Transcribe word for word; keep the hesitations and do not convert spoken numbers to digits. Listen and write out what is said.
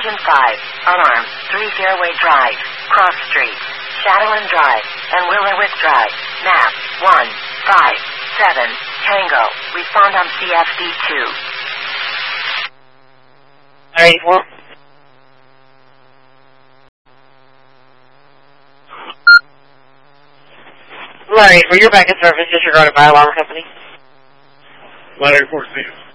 Station five, alarm, three Fairway Drive, Cross Street, Shadowland Drive, and Willowick Drive, map, one, five, seven, Tango, respond on C F D two. eighty-four. Larry, for your back in service disregarded by alarm company. Larry, four,